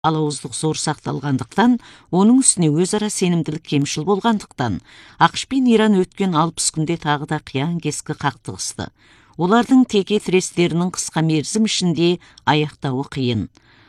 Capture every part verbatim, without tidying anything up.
алауыздық зор сақталғандықтан, оның үстіне өзара сенімділік кемшіл болғандықтан, ақш пен Иран өткен алпыс күнде тағы да қиян кескі қақтығысты. Олардың теке тірестерінің қысқа мерзім ішінде аяқтауы қиын.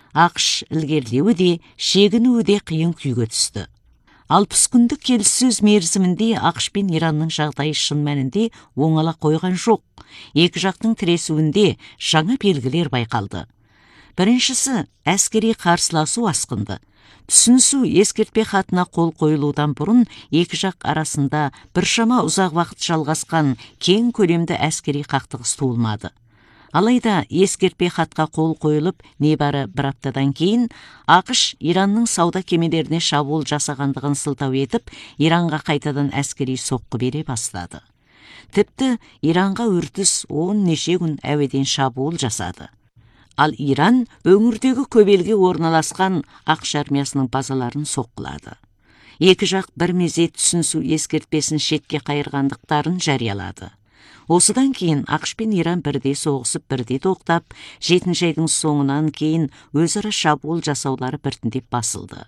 ақш ілгерілеуі де, шегінуі де қиын күйге түсті. алпыс күндік келіссөз мерзімінде ақш пен Иранның жағдайы шын мәнінде оңала қойған жоқ. Екі жақтың тіресуінде жаңа белгілер байқалды. Біріншісі, әскери қарсыласу асқынды. Түсінісу ескертпе хатына қол қойылудан бұрын екі жақ арасында біршама ұзақ уақыт жалғасқан кең көлемді әскери қақтығыс туылмады. Алайда ескертпе хатқа қол қойылып, небәрі бір аптадан кейін ақш Иранның сауда кемелеріне шабуыл жасағандығын сылтау етіп, Иранға қайтадан әскери соққы бере бастады. Тіпті Иранға үрдіс он неше күн әуеден шабуыл жасады. Ал Иран өңірдегі көбелге орналасқан ақш армиясының базаларын соққылады. Екі жақ бір мезет түсінісу ескертпесін шетке қайырғандықтарын жариялады. Осыдан кейін ақш пен Иран бірде соғысып, бірде тоқтап, жетінші айдың соңынан кейін өзара шабуыл жасаулары біртіндеп басылды.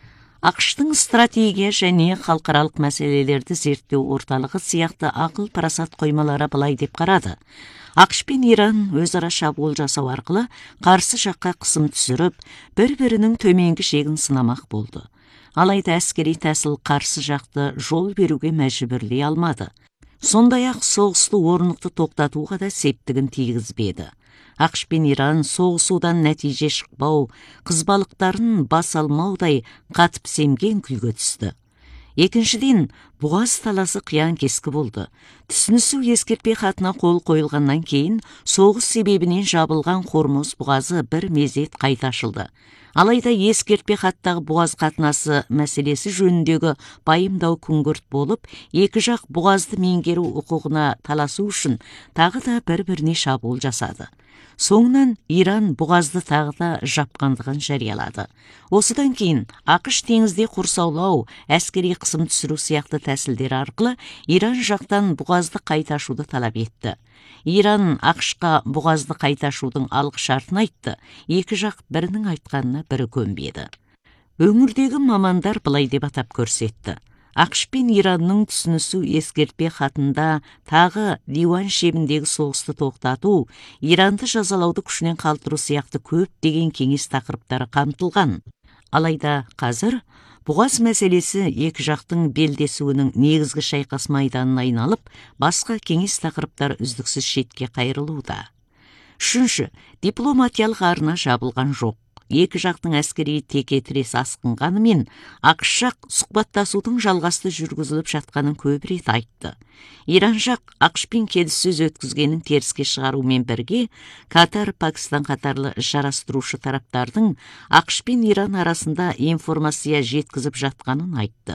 ақштың стратегия және халықаралық мәселелерді зерттеу орталығы сияқты ақыл парасат қоймалары былай деп қарады. ақш пен Иран өзара шабуыл жасау арқылы қарсы жаққа қысым түсіріп, бір-бірінің төменгі шегін сынамақ болды. Алайда әскери тәсіл қарсы жақты жол беруге мәжбүрлей алмады. Сондай-ақ соғысты орнықты тоқтатуға да септігін тигізбеді. ақш пен Иран соғысудан нәтиже шықпау, қызбалықтарын бас алмаудай қатып семген күйге түсті. Екіншіден, бұғаз таласы қиян кескі болды. Түсінісу ескертпе хатына қол қойылғаннан кейін, соғыс себебінен жабылған Хормуз бұғазы бір мезет қайта ашылды. Алайда ескертпе хаттағы бұғаз қатынасы мәселесі жөніндегі пайымдау күңгірт болып, екі жақ бұғазды меңгеру құқығына таласу үшін тағы да бір-біріне шабуыл жасады. Соңынан Иран бұғазды тағы да жапқандығын жариялады. Осыдан кейін ақш теңізде құрсаулау, әскери қысым түсіру сияқты тәсілдер арқылы Иран жақтан бұғазды қайта ашуды талап етті. Иран ақшқа бұғазды қайта ашудың алғы шартын айтты. Екі жақ бірінің айтқанына бірі көнбеді. Өңірдегі мамандар былай деп атап көрсетті. ақш пен Иранның түсінісу ескертпе хатында тағы диуан шебіндегі соғысты тоқтату, Иранды жазалауды күшінен қалдыру сияқты көп деген кеңес тақырыптары қамтылған. Алайда қазір бұғаз мәселесі екі жақтың белдесуінің негізгі шайқас майданына айналып, басқа кеңес тақырыптар үздіксіз шетке қайырылуда. Үшінші, дипломатиялық арна жабылған жоқ. Екі жақтың әскери теке тірес асқынғанымен, ақш жақ сұхбаттасудың жалғасты жүргізіліп жатқанын көп рет айтты. Иран жақ ақш пен келіссөз өткізгенін теріске шығарумен бірге, Катар, Пакистан қатарлы жарастырушы тараптардың ақш пен Иран арасында информация жеткізіп жатқанын айтты.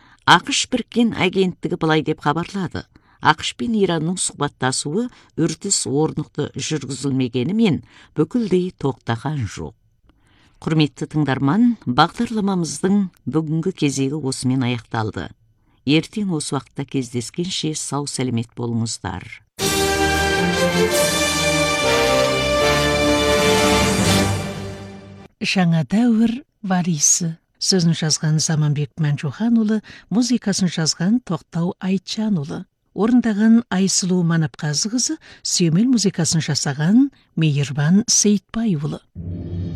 ақш біріккен агенттігі былай деп хабарлады. ақш пен Иранның сұхбаттасуы үрдіс орнықты жүргізілмегенімен бүкілдей тоқтаған жоқ. Құрметті тыңдарман, бағдарламамыздың бүгінгі кезегі осымен аяқталды. Ертең осы уақытта кездескенше сау сәлемет болыңыздар. Жаңа дәуір варисы. Сөзін жазған Заманбек Мәнжуханұлы, музыкасын жазған Тоқтау Айтжанұлы. Орындаған Айсұлу Манапқазықызы, сүйемел музыкасын жасаған Мейірбан Сейітбайұлы.